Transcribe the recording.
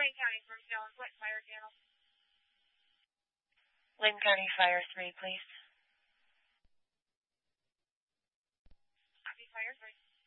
Lane County First Allen, what fire channel? Lane County Fire 3, please. Copy Fire 3.